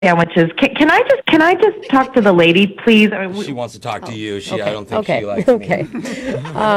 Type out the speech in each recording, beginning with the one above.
sandwiches. Can I just talk to the lady, please? I mean, She wants to talk to you. Okay. I don't think okay. she likes okay. me.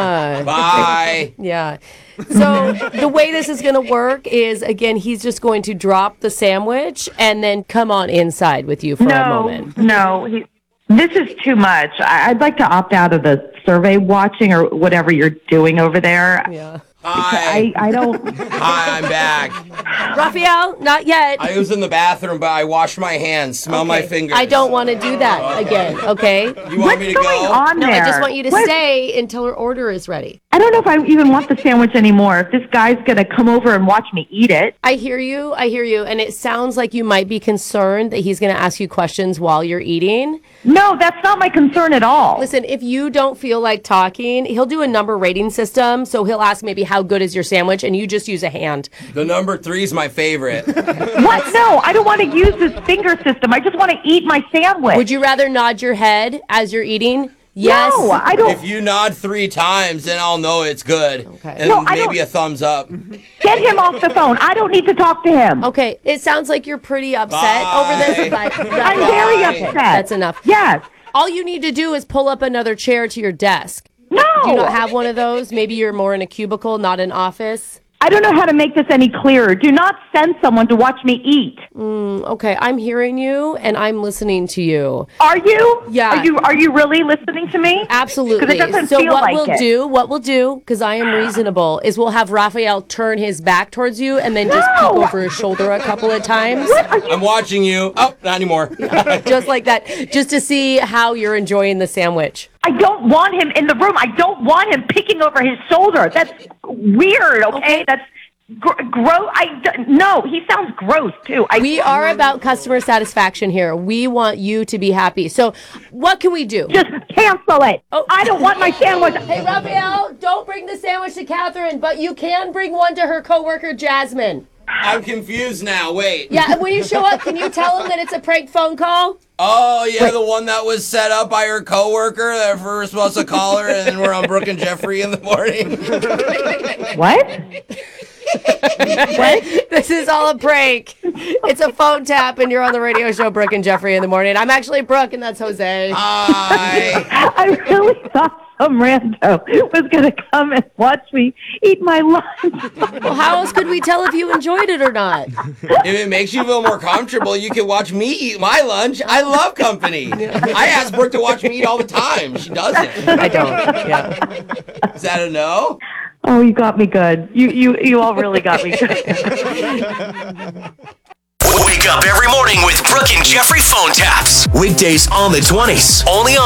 Bye. Bye. Yeah. So the way this is going to work is, again, he's just going to drop the sandwich and then come on inside with you for a moment. No, this is too much. I'd like to opt out of the survey watching or whatever you're doing over there. Yeah. Hi. I don't. Hi, I'm back. Raphael, not yet. I was in the bathroom, but I washed my hands. Smell my fingers. I don't want to do that again, okay? You want me to What's going go? on No, there? I just want you to stay until her order is ready. I don't know if I even want the sandwich anymore. If this guy's going to come over and watch me eat it. I hear you. And it sounds like you might be concerned that he's going to ask you questions while you're eating. No, that's not my concern at all. Listen, if you don't feel like talking, he'll do a number rating system. So he'll ask maybe how good is your sandwich, and you just use a hand. The number 3 is my favorite. What? No, I don't want to use this finger system. I just want to eat my sandwich. Would you rather nod your head as you're eating? Yes. No, I don't. If you nod 3 times, then I'll know it's good. Okay. And No, I maybe don't- a thumbs up. Get him off the phone. I don't need to talk to him. Okay. It sounds like you're pretty upset Bye. over this. But I'm very Bye. upset. That's enough. Yes. All you need to do is pull up another chair to your desk. No. Do you not have one of those? Maybe you're more in a cubicle, not an office. I don't know how to make this any clearer. Do not send someone to watch me eat. Okay, I'm hearing you and I'm listening to you. Are you? Yeah. Are you really listening to me? Absolutely. 'Cause it doesn't So feel what like we'll it. do, because I am reasonable, is we'll have Raphael turn his back towards you and then just No. peek over his shoulder a couple of times. I'm watching you. Oh, not anymore. Just like that, just to see how you're enjoying the sandwich. I don't want him in the room. I don't want him picking over his shoulder. That's weird, okay? That's gross. No, he sounds gross, too. We are about customer satisfaction here. We want you to be happy. So what can we do? Just cancel it. Oh. I don't want my sandwich. Hey, Raphael, don't bring the sandwich to Catherine, but you can bring one to her coworker, Jasmine. I'm confused now. Wait. Yeah, and when you show up, can you tell him that it's a prank phone call? Oh, yeah, the one that was set up by her coworker that we were supposed to call her, and then we're on Brooke and Jeffrey in the morning. What? What? This is all a prank. It's a phone tap, and you're on the radio show Brooke and Jeffrey in the morning. I'm actually Brooke, and that's Jose. Hi. I really thought some rando was going to come and watch me eat my lunch. Well, how else could we tell if you enjoyed it or not? If it makes you feel more comfortable, you can watch me eat my lunch. I love company. I ask Brooke to watch me eat all the time. She doesn't. I don't. Yeah. Is that a no? Oh, you got me good. You all really got me good. Wake up every morning with Brooke and Jeffrey phone taps. Weekdays on the 20s. Only on